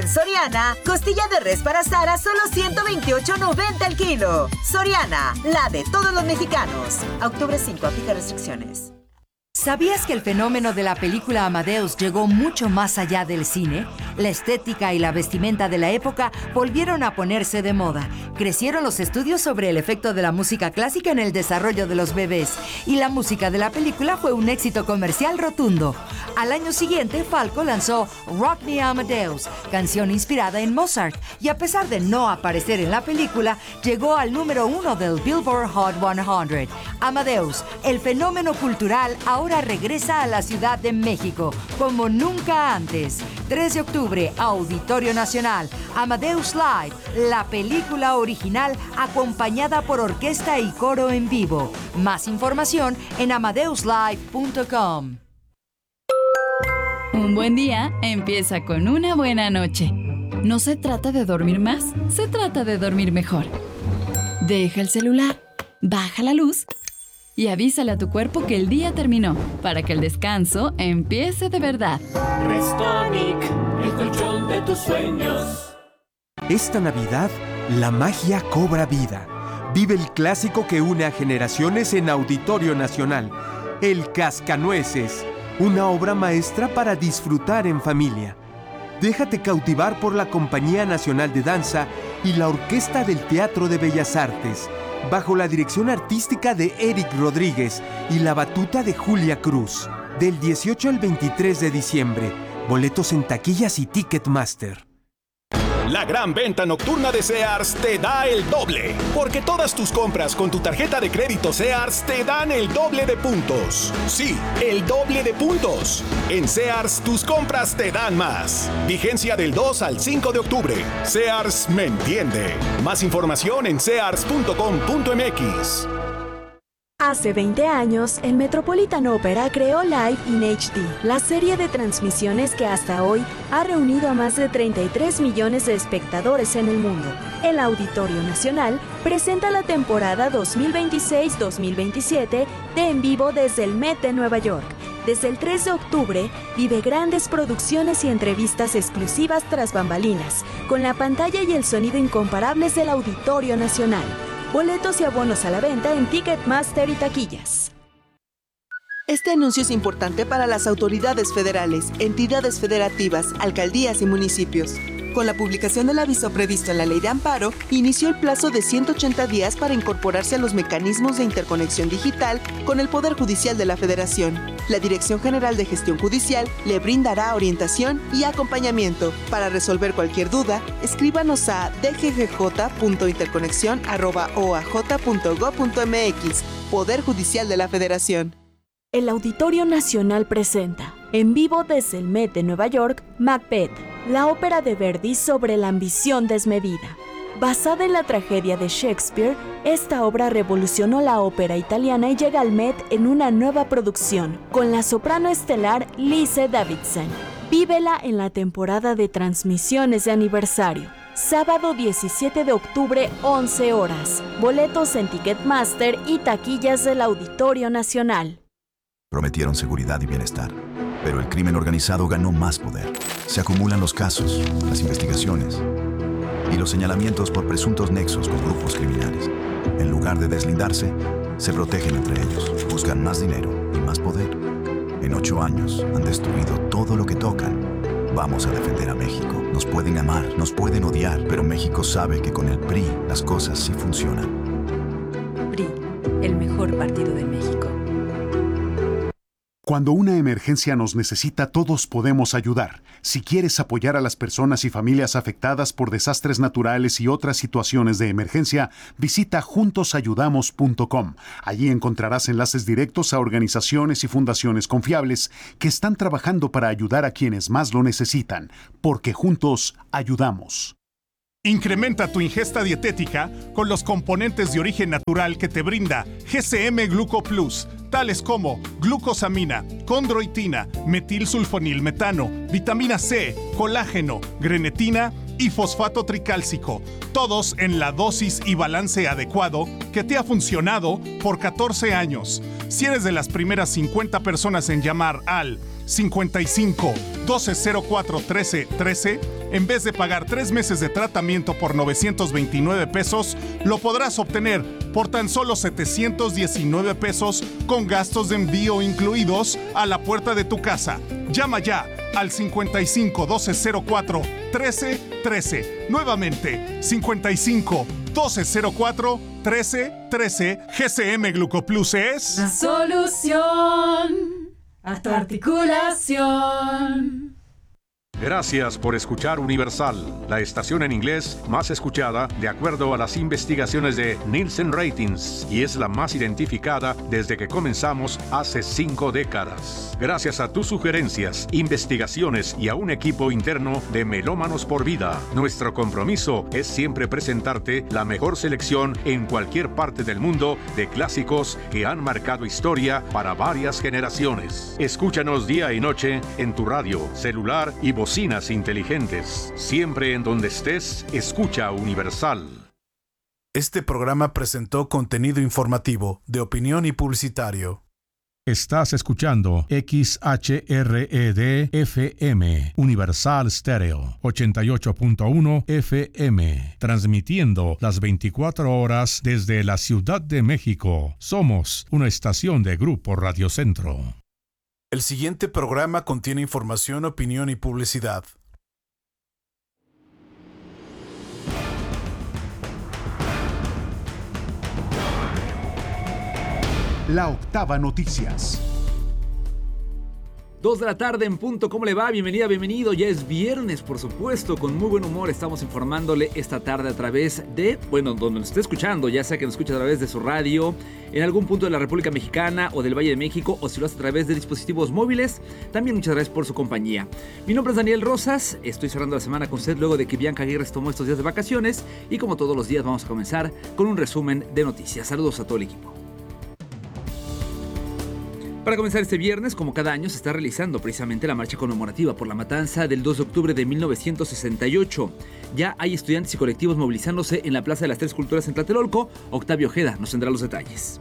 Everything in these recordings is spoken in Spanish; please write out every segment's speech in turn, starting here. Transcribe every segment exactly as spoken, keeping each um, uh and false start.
En Soriana, costilla de res para asar a solo ciento veintiocho noventa el kilo. Soriana, la de todos los mexicanos. A octubre cinco, aplica restricciones. ¿Sabías que el fenómeno de la película Amadeus llegó mucho más allá del cine? La estética y la vestimenta de la época volvieron a ponerse de moda. Crecieron los estudios sobre el efecto de la música clásica en el desarrollo de los bebés. Y la música de la película fue un éxito comercial rotundo. Al año siguiente, Falco lanzó Rock Me Amadeus, canción inspirada en Mozart. Y a pesar de no aparecer en la película, llegó al número uno del Billboard Hot cien. Amadeus, el fenómeno cultural, ahora regresa a la Ciudad de México, como nunca antes. tres de octubre, Auditorio Nacional, Amadeus Live, la película original acompañada por orquesta y coro en vivo. Más información en amadeus live punto com. Un buen día empieza con una buena noche. No se trata de dormir más, se trata de dormir mejor. Deja el celular, baja la luz y avísale a tu cuerpo que el día terminó, para que el descanso empiece de verdad. Restonic, el colchón de tus sueños. Esta Navidad, la magia cobra vida. Vive el clásico que une a generaciones en Auditorio Nacional, El Cascanueces, una obra maestra para disfrutar en familia. Déjate cautivar por la Compañía Nacional de Danza y la Orquesta del Teatro de Bellas Artes, bajo la dirección artística de Eric Rodríguez y la batuta de Julia Cruz. Del dieciocho al veintitrés de diciembre. Boletos en taquillas y Ticketmaster. La gran venta nocturna de Sears te da el doble, porque todas tus compras con tu tarjeta de crédito Sears te dan el doble de puntos. Sí, el doble de puntos. En Sears, tus compras te dan más. Vigencia del dos al cinco de octubre. Sears me entiende. Más información en sears punto com punto m x. Hace veinte años, el Metropolitan Opera creó Live in H D, la serie de transmisiones que hasta hoy ha reunido a más de treinta y tres millones de espectadores en el mundo. El Auditorio Nacional presenta la temporada dos mil veintiséis dos mil veintisiete de En Vivo desde el Met de Nueva York. Desde el tres de octubre, vive grandes producciones y entrevistas exclusivas tras bambalinas, con la pantalla y el sonido incomparables del Auditorio Nacional. Boletos y abonos a la venta en Ticketmaster y taquillas. Este anuncio es importante para las autoridades federales, entidades federativas, alcaldías y municipios. Con la publicación del aviso previsto en la Ley de Amparo, inició el plazo de ciento ochenta días para incorporarse a los mecanismos de interconexión digital con el Poder Judicial de la Federación. La Dirección General de Gestión Judicial le brindará orientación y acompañamiento. Para resolver cualquier duda, escríbanos a d g g j punto interconexión arroba o a j punto gob punto m x. Poder Judicial de la Federación. El Auditorio Nacional presenta, en vivo desde el Met de Nueva York, Macbeth, la ópera de Verdi sobre la ambición desmedida. Basada en la tragedia de Shakespeare, esta obra revolucionó la ópera italiana y llega al Met en una nueva producción, con la soprano estelar Lise Davidson. Vívela en la temporada de transmisiones de aniversario. Sábado diecisiete de octubre, once horas. Boletos en Ticketmaster y taquillas del Auditorio Nacional. Prometieron seguridad y bienestar, pero el crimen organizado ganó más poder. Se acumulan los casos, las investigaciones y los señalamientos por presuntos nexos con grupos criminales. En lugar de deslindarse, se protegen entre ellos, buscan más dinero y más poder. En ocho años han destruido todo lo que tocan. Vamos a defender a México. Nos pueden amar, nos pueden odiar, pero México sabe que con el P R I las cosas sí funcionan. P R I, el mejor partido de México. Cuando una emergencia nos necesita, todos podemos ayudar. Si quieres apoyar a las personas y familias afectadas por desastres naturales y otras situaciones de emergencia, visita juntos ayudamos punto com. Allí encontrarás enlaces directos a organizaciones y fundaciones confiables que están trabajando para ayudar a quienes más lo necesitan, porque juntos ayudamos. Incrementa tu ingesta dietética con los componentes de origen natural que te brinda G C M Gluco Plus, tales como glucosamina, condroitina, metilsulfonilmetano, vitamina C, colágeno, grenetina y fosfato tricálcico, todos en la dosis y balance adecuado que te ha funcionado por catorce años. Si eres de las primeras cincuenta personas en llamar al cincuenta y cinco, doce cero cuatro, trece, trece, en vez de pagar tres meses de tratamiento por novecientos veintinueve pesos, lo podrás obtener por tan solo setecientos diecinueve pesos con gastos de envío incluidos a la puerta de tu casa. Llama ya al cincuenta y cinco, doce cero cuatro, trece, trece. Nuevamente, cincuenta y cinco, doce cero cuatro, trece, trece. G C M Glucoplus es la solución a tu articulación. Gracias por escuchar Universal, la estación en inglés más escuchada de acuerdo a las investigaciones de Nielsen Ratings y es la más identificada desde que comenzamos hace cinco décadas. Gracias a tus sugerencias, investigaciones y a un equipo interno de Melómanos por Vida, nuestro compromiso es siempre presentarte la mejor selección en cualquier parte del mundo de clásicos que han marcado historia para varias generaciones. Escúchanos día y noche en tu radio, celular y bocinas inteligentes. Siempre en donde estés, escucha Universal. Este programa presentó contenido informativo, de opinión y publicitario. Estás escuchando X H R E D F M, Universal Stereo, ochenta y ocho punto uno F M, transmitiendo las veinticuatro horas desde la Ciudad de México. Somos una estación de Grupo Radio Centro. El siguiente programa contiene información, opinión y publicidad. La Octava Noticias. Dos de la tarde en punto, ¿cómo le va? Bienvenida, bienvenido. Ya es viernes, por supuesto, con muy buen humor. Estamos informándole esta tarde a través de, bueno, donde nos esté escuchando, ya sea que nos escuche a través de su radio, en algún punto de la República Mexicana o del Valle de México, o si lo hace a través de dispositivos móviles. También muchas gracias por su compañía. Mi nombre es Daniel Rosas, estoy cerrando la semana con usted luego de que Bianca Aguirre tomó estos días de vacaciones y como todos los días vamos a comenzar con un resumen de noticias. Saludos a todo el equipo. Para comenzar este viernes, como cada año, se está realizando precisamente la marcha conmemorativa por la matanza del dos de octubre de mil novecientos sesenta y ocho. Ya hay estudiantes y colectivos movilizándose en la Plaza de las Tres Culturas en Tlatelolco. Octavio Ojeda nos tendrá los detalles.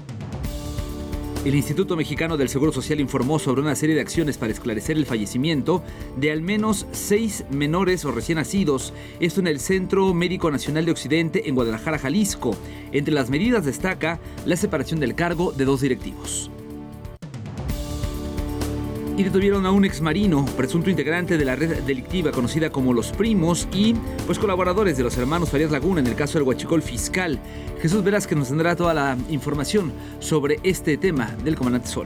El Instituto Mexicano del Seguro Social informó sobre una serie de acciones para esclarecer el fallecimiento de al menos seis menores o recién nacidos. Esto en el Centro Médico Nacional de Occidente en Guadalajara, Jalisco. Entre las medidas destaca la separación del cargo de dos directivos. Y detuvieron a un exmarino, presunto integrante de la red delictiva conocida como Los Primos y pues colaboradores de los hermanos Farías Laguna en el caso del huachicol fiscal. Jesús Velázquez nos tendrá toda la información sobre este tema del comandante Sol.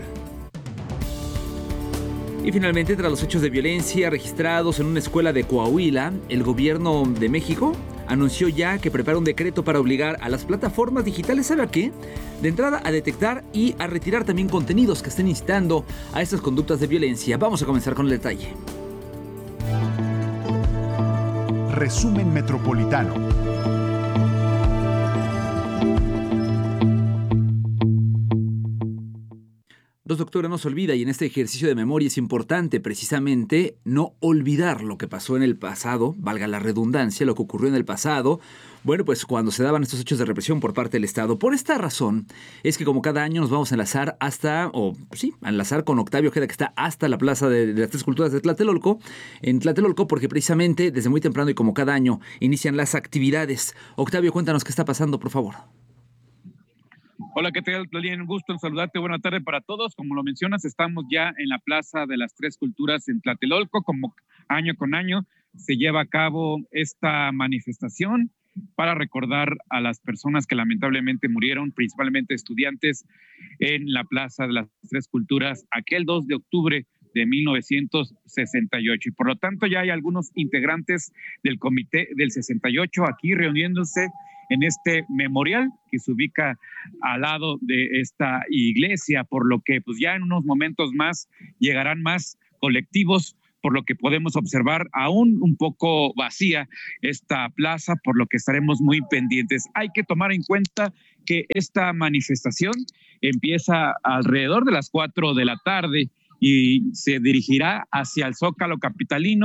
Y finalmente, tras los hechos de violencia registrados en una escuela de Coahuila, el gobierno de México anunció ya que prepara un decreto para obligar a las plataformas digitales, ¿sabe a qué? De entrada a detectar y a retirar también contenidos que estén incitando a estas conductas de violencia. Vamos a comenzar con el detalle. Resumen Metropolitano. dos de octubre no se olvida y en este ejercicio de memoria es importante precisamente no olvidar lo que pasó en el pasado, valga la redundancia, lo que ocurrió en el pasado, bueno, pues cuando se daban estos hechos de represión por parte del Estado. Por esta razón es que como cada año nos vamos a enlazar hasta, o sí, a enlazar con Octavio Ojeda, que está hasta la Plaza de, de las Tres Culturas de Tlatelolco, en Tlatelolco, porque precisamente desde muy temprano y como cada año inician las actividades. Octavio, cuéntanos qué está pasando, por favor. Hola, ¿qué tal, Claudia? Un gusto en saludarte. Buena tarde para todos. Como lo mencionas, estamos ya en la Plaza de las Tres Culturas en Tlatelolco. Como año con año se lleva a cabo esta manifestación para recordar a las personas que lamentablemente murieron, principalmente estudiantes, en la Plaza de las Tres Culturas aquel dos de octubre de mil novecientos sesenta y ocho. Y por lo tanto ya hay algunos integrantes del comité del sesenta y ocho aquí reuniéndose en este memorial que se ubica al lado de esta iglesia, por lo que pues ya en unos momentos más llegarán más colectivos, por lo que podemos observar aún un poco vacía esta plaza, por lo que estaremos muy pendientes. Hay que tomar en cuenta que esta manifestación empieza alrededor de las cuatro de la tarde y se dirigirá hacia el Zócalo capitalino,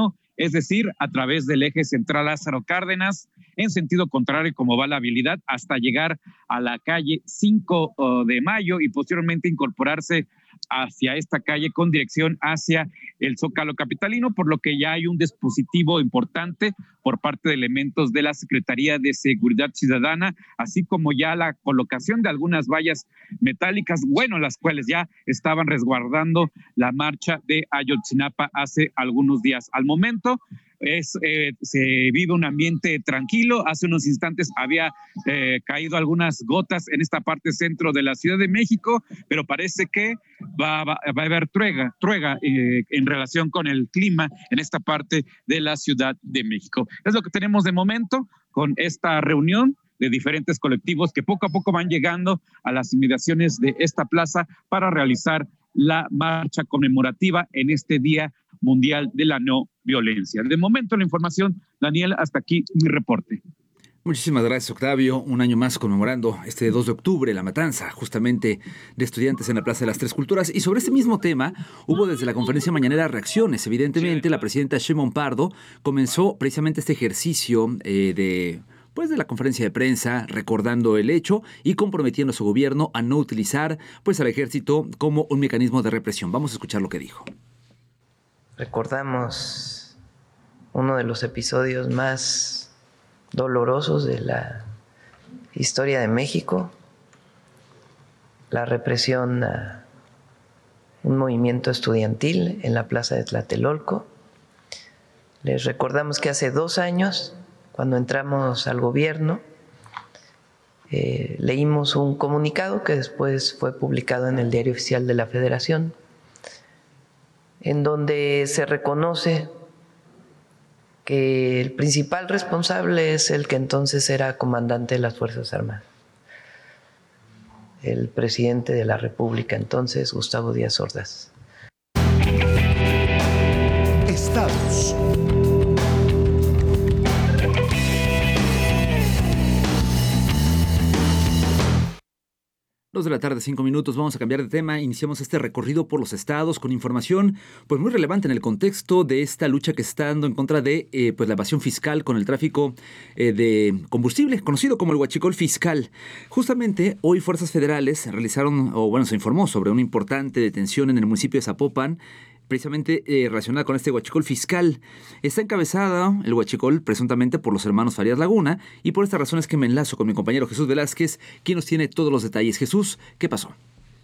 es decir, a través del eje central Lázaro Cárdenas, en sentido contrario como va la vialidad, hasta llegar a la calle cinco de mayo y posteriormente incorporarse hacia esta calle con dirección hacia el Zócalo capitalino, por lo que ya hay un dispositivo importante por parte de elementos de la Secretaría de Seguridad Ciudadana, así como ya la colocación de algunas vallas metálicas, bueno, las cuales ya estaban resguardando la marcha de Ayotzinapa hace algunos días. Al momento, Es, eh, se vive un ambiente tranquilo. Hace unos instantes había eh, caído algunas gotas en esta parte centro de la Ciudad de México, pero parece que va, va, va a haber truega, truega eh, en relación con el clima en esta parte de la Ciudad de México. Es lo que tenemos de momento con esta reunión de diferentes colectivos que poco a poco van llegando a las inmediaciones de esta plaza para realizar la marcha conmemorativa en este Día Mundial de la No Violencia. De momento la información, Daniel, hasta aquí mi reporte. Muchísimas gracias, Octavio. Un año más conmemorando este dos de octubre, la matanza justamente de estudiantes en la Plaza de las Tres Culturas. Y sobre este mismo tema, hubo desde la conferencia mañanera reacciones. Evidentemente, la presidenta Sheinbaum Pardo comenzó precisamente este ejercicio eh, de... pues de la conferencia de prensa, recordando el hecho y comprometiendo a su gobierno a no utilizar pues al ejército como un mecanismo de represión. Vamos a escuchar lo que dijo. Recordamos uno de los episodios más dolorosos de la historia de México, la represión a un movimiento estudiantil en la Plaza de Tlatelolco. Les recordamos que hace dos años, cuando entramos al gobierno, eh, leímos un comunicado que después fue publicado en el Diario Oficial de la Federación, en donde se reconoce que el principal responsable es el que entonces era comandante de las Fuerzas Armadas, el presidente de la República entonces, Gustavo Díaz Ordaz. Estados. Dos de la tarde, cinco minutos, vamos a cambiar de tema. Iniciamos este recorrido por los estados con información pues muy relevante en el contexto de esta lucha que se está dando en contra de eh, pues la evasión fiscal con el tráfico eh, de combustible, conocido como el huachicol fiscal. Justamente hoy fuerzas federales realizaron, o bueno, se informó sobre una importante detención en el municipio de Zapopan, precisamente eh, relacionada con este huachicol fiscal. Está encabezada el huachicol presuntamente por los hermanos Farías Laguna, y por estas razones que me enlazo con mi compañero Jesús Velázquez, quien nos tiene todos los detalles. Jesús, ¿qué pasó?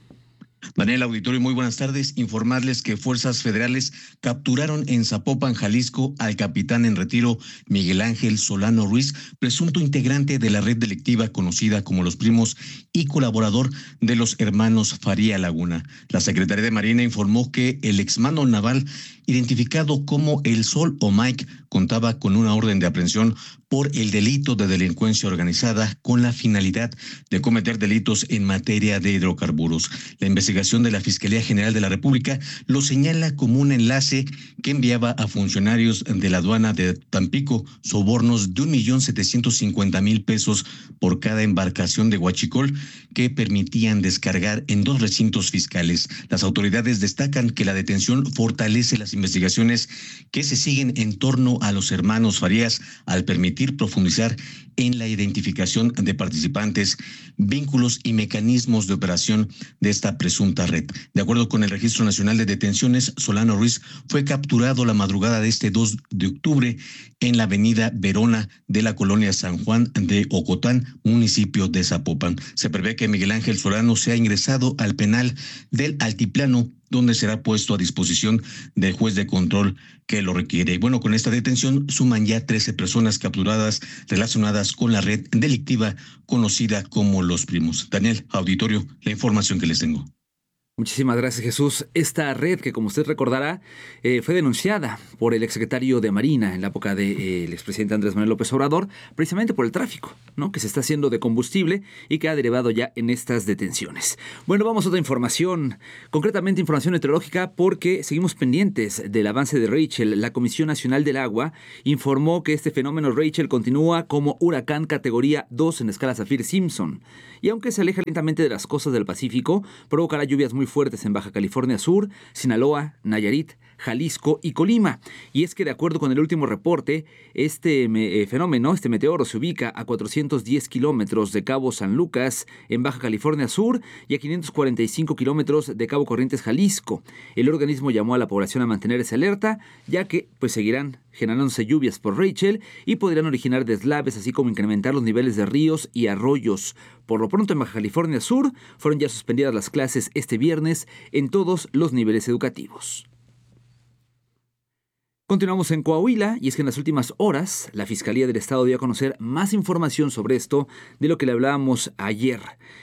Daniel, auditorio, muy buenas tardes. Informarles que fuerzas federales capturaron en Zapopan, Jalisco, al capitán en retiro Miguel Ángel Solano Ruiz, presunto integrante de la red delictiva conocida como Los Primos y colaborador de los hermanos Faría Laguna. La Secretaría de Marina informó que el exmando naval, identificado como El Sol o Mike, contaba con una orden de aprehensión por el delito de delincuencia organizada con la finalidad de cometer delitos en materia de hidrocarburos. La investigación de la Fiscalía General de la República lo señala como un enlace que enviaba a funcionarios de la aduana de Tampico sobornos de un millón setecientos cincuenta mil pesos por cada embarcación de huachicol que permitían descargar en dos recintos fiscales. Las autoridades destacan que la detención fortalece las investigaciones que se siguen en torno a los hermanos Farías al permitir profundizar en la identificación de participantes, vínculos y mecanismos de operación de esta presunta red. De acuerdo con el Registro Nacional de Detenciones, Solano Ruiz fue capturado la madrugada de este dos de octubre en la avenida Verona de la colonia San Juan de Ocotán, municipio de Zapopan. Se prevé que Miguel Ángel Solano sea ingresado al penal del Altiplano, donde será puesto a disposición del juez de control que lo requiere. Y bueno, con esta detención suman ya trece personas capturadas relacionadas con la red delictiva conocida como Los Primos. Daniel, auditorio, la información que les tengo. Muchísimas gracias, Jesús. Esta red, que como usted recordará, eh, fue denunciada por el exsecretario de Marina en la época del de, eh, expresidente Andrés Manuel López Obrador, precisamente por el tráfico, ¿no?, que se está haciendo de combustible y que ha derivado ya en estas detenciones. Bueno, vamos a otra información, concretamente información meteorológica, porque seguimos pendientes del avance de Rachel. La Comisión Nacional del Agua informó que este fenómeno Rachel continúa como huracán categoría dos en escala Saffir-Simpson. Y aunque se aleja lentamente de las costas del Pacífico, provocará lluvias muy fuertes en Baja California Sur, Sinaloa, Nayarit, Jalisco y Colima. Y es que de acuerdo con el último reporte, este eh, fenómeno, este meteoro se ubica a cuatrocientos diez kilómetros de Cabo San Lucas, en Baja California Sur, y a quinientos cuarenta y cinco kilómetros de Cabo Corrientes, Jalisco. El organismo llamó a la población a mantenerse alerta, ya que pues seguirán generándose lluvias por Rachel y podrían originar deslaves, así como incrementar los niveles de ríos y arroyos. Por lo pronto, en Baja California Sur fueron ya suspendidas las clases este viernes en todos los niveles educativos. Continuamos en Coahuila, y es que en las últimas horas la Fiscalía del Estado dio a conocer más información sobre esto de lo que le hablábamos ayer.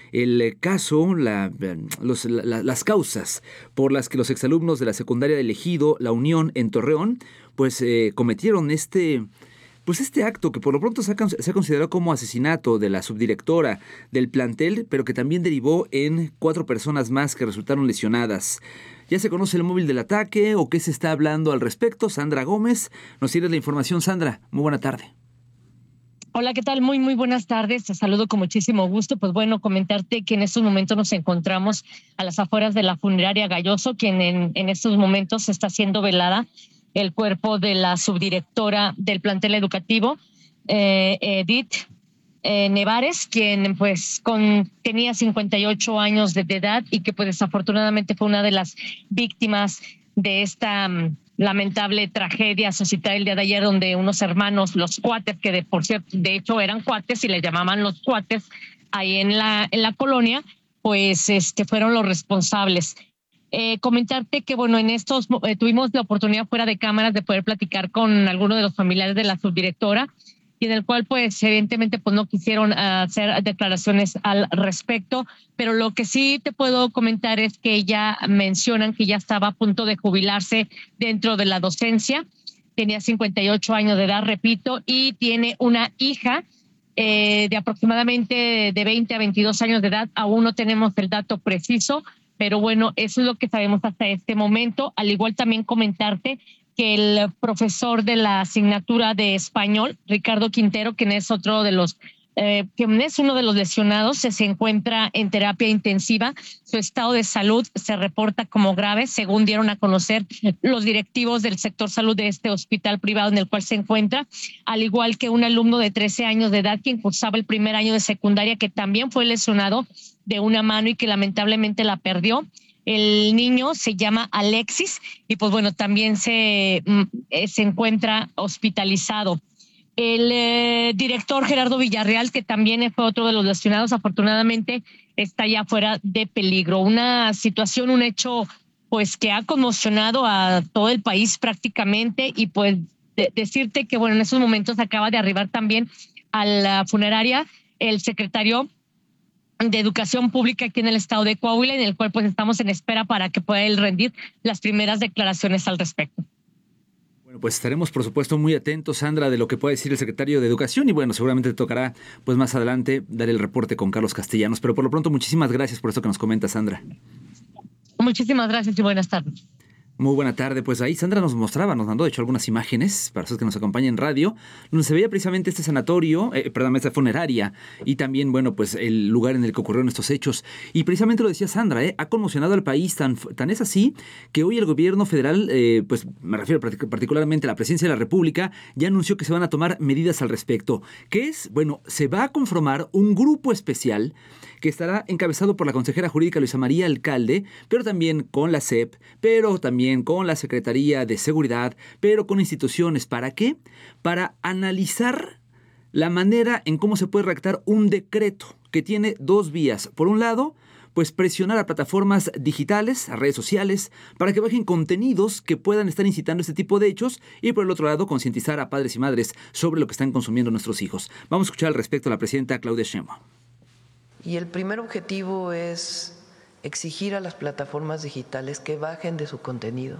El caso, la, los, la, las causas por las que los exalumnos de la secundaria del Ejido, La Unión, en Torreón, pues eh, cometieron este... Pues este acto que por lo pronto se ha, se ha considerado como asesinato de la subdirectora del plantel, pero que también derivó en cuatro personas más que resultaron lesionadas. ¿Ya se conoce el móvil del ataque o qué se está hablando al respecto? Sandra Gómez, nos tienes la información. Sandra, muy buena tarde. Hola, ¿qué tal? Muy, muy buenas tardes. Te saludo con muchísimo gusto. Pues bueno, comentarte que en estos momentos nos encontramos a las afueras de la funeraria Galloso, quien en, en estos momentos está siendo velada el cuerpo de la subdirectora del plantel educativo, eh, Edith eh, Nevares, quien pues con, tenía cincuenta y ocho años de, de edad y que pues desafortunadamente fue una de las víctimas de esta um, lamentable tragedia suscitada el día de ayer, donde unos hermanos, los cuates, que de por cierto, de hecho eran cuates y les llamaban los cuates ahí en la, en la colonia, pues este, fueron los responsables. Eh, comentarte que, bueno, en estos eh, tuvimos la oportunidad fuera de cámaras de poder platicar con algunos de los familiares de la subdirectora, y en el cual, pues, evidentemente, pues no quisieron uh, hacer declaraciones al respecto, pero lo que sí te puedo comentar es que ya mencionan que ya estaba a punto de jubilarse dentro de la docencia. Tenía cincuenta y ocho años de edad, repito, y tiene una hija eh, de aproximadamente de veinte a veintidós años de edad. Aún no tenemos el dato preciso, pero bueno, eso es lo que sabemos hasta este momento. Al igual también comentarte que el profesor de la asignatura de español, Ricardo Quintero, quien es otro de los, eh, quien es uno de los lesionados, se, se encuentra en terapia intensiva. Su estado de salud se reporta como grave, según dieron a conocer los directivos del sector salud de este hospital privado en el cual se encuentra, al igual que un alumno de trece años de edad quien cursaba el primer año de secundaria, que también fue lesionado de una mano y que lamentablemente la perdió. El niño se llama Alexis y pues bueno, también se, se encuentra hospitalizado. El eh, director Gerardo Villarreal, que también fue otro de los lesionados, afortunadamente está ya fuera de peligro. Una situación, un hecho pues que ha conmocionado a todo el país prácticamente, y pues de, decirte que bueno, en esos momentos acaba de arribar también a la funeraria el secretario de Educación Pública aquí en el estado de Coahuila, en el cual pues estamos en espera para que pueda él rendir las primeras declaraciones al respecto. Bueno, pues estaremos por supuesto muy atentos, Sandra, de lo que pueda decir el secretario de Educación, y bueno, seguramente te tocará pues más adelante dar el reporte con Carlos Castellanos, pero por lo pronto muchísimas gracias por esto que nos comenta, Sandra. Muchísimas gracias y buenas tardes. Muy buena tarde, pues ahí Sandra nos mostraba, nos mandó de hecho algunas imágenes para los que nos acompañan en radio, donde se veía precisamente este sanatorio, eh, perdón, esta funeraria, y también, bueno, pues el lugar en el que ocurrieron estos hechos. Y precisamente lo decía Sandra, eh, ha conmocionado al país, tan, tan es así que hoy el gobierno federal, eh, pues me refiero particularmente a la presidencia de la República, ya anunció que se van a tomar medidas al respecto. ¿Qué es? Bueno, se va a conformar un grupo especial que estará encabezado por la consejera jurídica Luisa María Alcalde, pero también con la S E P, pero también con la Secretaría de Seguridad, pero con instituciones. ¿Para qué? Para analizar la manera en cómo se puede redactar un decreto que tiene dos vías. Por un lado, pues presionar a plataformas digitales, a redes sociales, para que bajen contenidos que puedan estar incitando este tipo de hechos, y por el otro lado, concientizar a padres y madres sobre lo que están consumiendo nuestros hijos. Vamos a escuchar al respecto a la presidenta Claudia Sheinbaum. Y el primer objetivo es exigir a las plataformas digitales que bajen de su contenido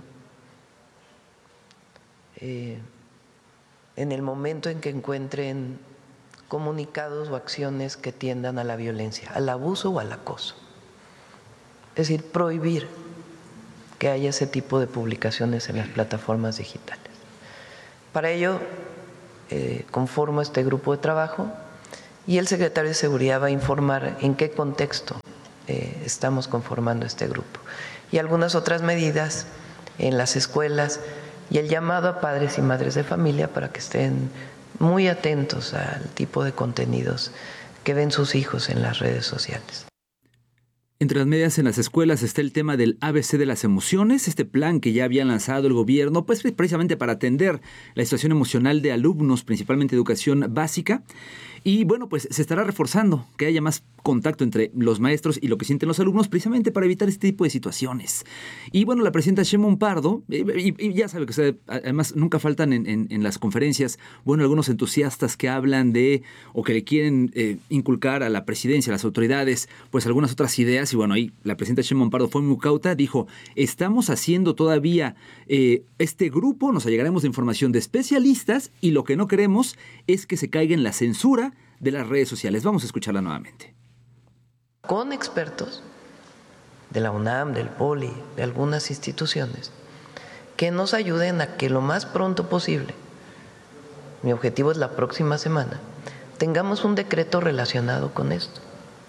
eh, en el momento en que encuentren comunicados o acciones que tiendan a la violencia, al abuso o al acoso. Es decir, prohibir que haya ese tipo de publicaciones en las plataformas digitales. Para ello, eh, conformo este grupo de trabajo, y el secretario de Seguridad va a informar en qué contexto eh, estamos conformando este grupo. Y algunas otras medidas en las escuelas y el llamado a padres y madres de familia para que estén muy atentos al tipo de contenidos que ven sus hijos en las redes sociales. Entre las medidas en las escuelas está el tema del A B C de las emociones, este plan que ya había lanzado el gobierno, pues precisamente para atender la situación emocional de alumnos, principalmente educación básica. Y bueno, pues se estará reforzando que haya más contacto entre los maestros y lo que sienten los alumnos, precisamente para evitar este tipo de situaciones. Y bueno, la presidenta Sheinbaum Pardo, y, y, y ya sabe que usted, además nunca faltan en, en, en las conferencias, bueno, algunos entusiastas que hablan de, o que le quieren eh, inculcar a la presidencia, a las autoridades, pues algunas otras ideas. Y bueno, ahí la presidenta Sheinbaum Pardo fue muy cauta, dijo, estamos haciendo todavía eh, este grupo, nos allegaremos de información de especialistas y lo que no queremos es que se caiga en la censura de las redes sociales. Vamos a escucharla nuevamente. Con expertos de la UNAM, del Poli, de algunas instituciones, que nos ayuden a que lo más pronto posible, mi objetivo es la próxima semana, tengamos un decreto relacionado con esto.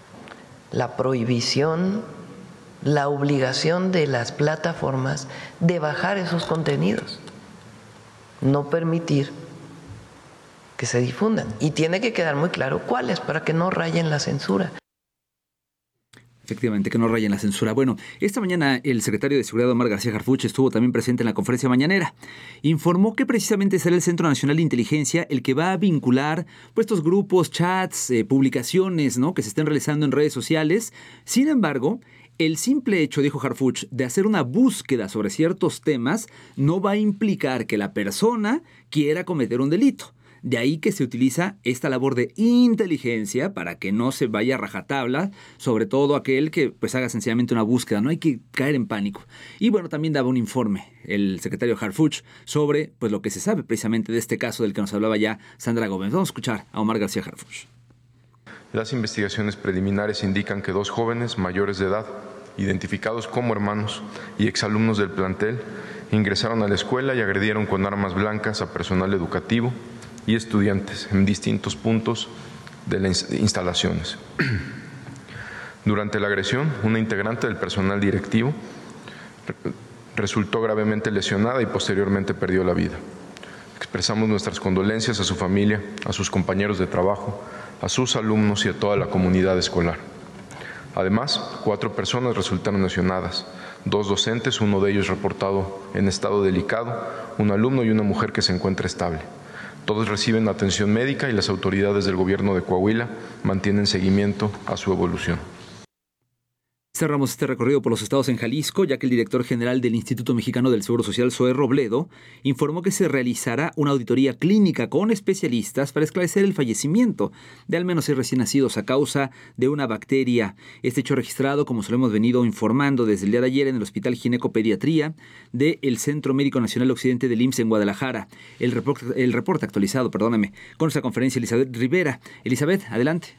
La prohibición, la obligación de las plataformas de bajar esos contenidos, no permitir que se difundan. Y tiene que quedar muy claro cuáles, para que no rayen la censura. Efectivamente, que no rayen la censura. Bueno, esta mañana el secretario de Seguridad, Omar García Harfuch, estuvo también presente en la conferencia mañanera. Informó que precisamente será el Centro Nacional de Inteligencia el que va a vincular pues, estos grupos, chats, eh, publicaciones, ¿no?, que se estén realizando en redes sociales. Sin embargo, el simple hecho, dijo Harfuch, de hacer una búsqueda sobre ciertos temas no va a implicar que la persona quiera cometer un delito. De ahí que se utiliza esta labor de inteligencia para que no se vaya a rajatabla, sobre todo aquel que pues haga sencillamente una búsqueda. No hay que caer en pánico. Y bueno, también daba un informe el secretario Harfuch sobre pues lo que se sabe precisamente de este caso del que nos hablaba ya Sandra Gómez. Vamos a escuchar a Omar García Harfuch. Las investigaciones preliminares indican que dos jóvenes mayores de edad, identificados como hermanos y exalumnos del plantel, ingresaron a la escuela y agredieron con armas blancas a personal educativo y estudiantes en distintos puntos de las instalaciones. Durante la agresión, una integrante del personal directivo resultó gravemente lesionada y posteriormente perdió la vida. Expresamos nuestras condolencias a su familia, a sus compañeros de trabajo, a sus alumnos y a toda la comunidad escolar. Además, cuatro personas resultaron lesionadas, dos docentes, uno de ellos reportado en estado delicado, un alumno y una mujer que se encuentra estable. Todos reciben atención médica y las autoridades del gobierno de Coahuila mantienen seguimiento a su evolución. Cerramos este recorrido por los estados en Jalisco, ya que el director general del Instituto Mexicano del Seguro Social, Zoe Robledo, informó que se realizará una auditoría clínica con especialistas para esclarecer el fallecimiento de al menos seis recién nacidos a causa de una bacteria. Este hecho registrado, como se lo hemos venido informando desde el día de ayer en el Hospital Ginecopediatría del Centro Médico Nacional Occidente del I M S S en Guadalajara. El reporte, el reporte actualizado, perdóname, con esta conferencia Elizabeth Rivera. Elizabeth, adelante.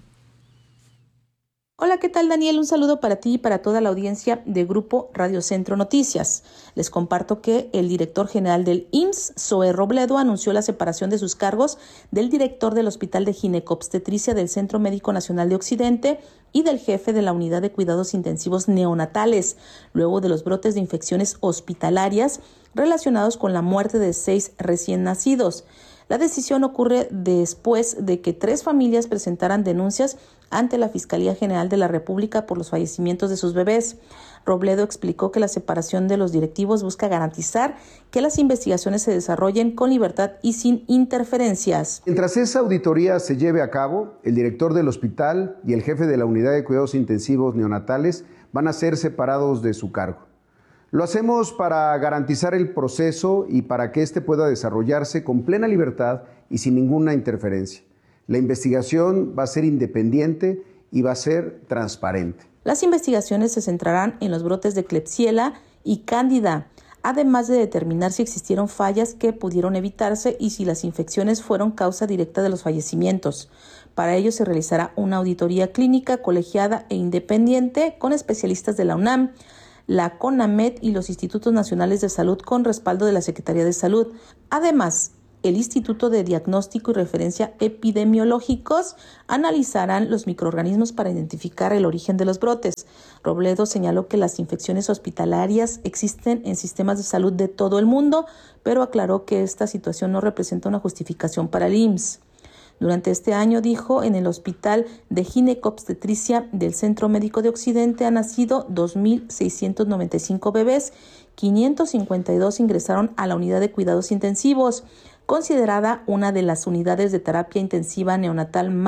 Hola, ¿qué tal, Daniel? Un saludo para ti y para toda la audiencia de Grupo Radio Centro Noticias. Les comparto que el director general del I M S S, Zoe Robledo, anunció la separación de sus cargos del director del Hospital de Ginecobstetricia del Centro Médico Nacional de Occidente y del jefe de la Unidad de Cuidados Intensivos Neonatales, luego de los brotes de infecciones hospitalarias relacionados con la muerte de seis recién nacidos. La decisión ocurre después de que tres familias presentaran denuncias ante la Fiscalía General de la República por los fallecimientos de sus bebés. Robledo explicó que la separación de los directivos busca garantizar que las investigaciones se desarrollen con libertad y sin interferencias. Mientras esa auditoría se lleve a cabo, el director del hospital y el jefe de la Unidad de Cuidados Intensivos Neonatales van a ser separados de su cargo. Lo hacemos para garantizar el proceso y para que éste pueda desarrollarse con plena libertad y sin ninguna interferencia. La investigación va a ser independiente y va a ser transparente. Las investigaciones se centrarán en los brotes de Klebsiella y Cándida, además de determinar si existieron fallas que pudieron evitarse y si las infecciones fueron causa directa de los fallecimientos. Para ello se realizará una auditoría clínica colegiada e independiente con especialistas de la UNAM, la CONAMED y los Institutos Nacionales de Salud con respaldo de la Secretaría de Salud. Además, el Instituto de Diagnóstico y Referencia Epidemiológicos analizarán los microorganismos para identificar el origen de los brotes. Robledo señaló que las infecciones hospitalarias existen en sistemas de salud de todo el mundo, pero aclaró que esta situación no representa una justificación para el I M S S. Durante este año, dijo, en el Hospital de Ginecobstetricia del Centro Médico de Occidente han nacido dos mil seiscientos noventa y cinco bebés, quinientos cincuenta y dos ingresaron a la unidad de cuidados intensivos, considerada una de las unidades de terapia intensiva neonatal más